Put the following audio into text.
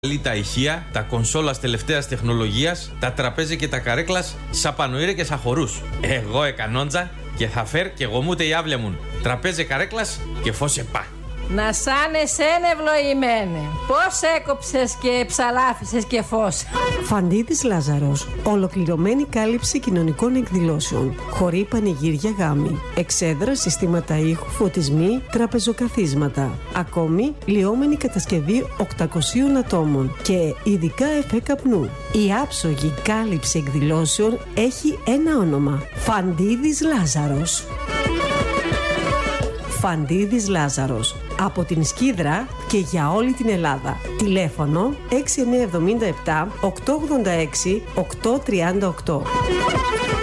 Τα ηχεία, τα κονσόλας τελευταίας τεχνολογίας, τα τραπέζια και τα καρέκλας, σα πανοήρε και σα χορούς. Εγώ εκανόντζα και θα φέρ και γομούτε η άβλια μου. Τραπέζια καρέκλας και φώσε πά. Να σαν εσένα ευλογημένε. Πώς έκοψες και ψαλάφισες και φως. Φαντίδης Λάζαρος. Ολοκληρωμένη κάλυψη κοινωνικών εκδηλώσεων. Χορή, πανηγύρια, γάμοι. Εξέδρα, συστήματα ήχου, φωτισμοί, τραπεζοκαθίσματα. Ακόμη, λιώμενη κατασκευή 800 ατόμων και ειδικά εφέ καπνού. Η άψογη κάλυψη εκδηλώσεων έχει ένα όνομα. Φαντίδης Λάζαρος. Φαντίδης Λάζαρος. Από την Σκύδρα και για όλη την Ελλάδα. Τηλέφωνο 6977 886 838.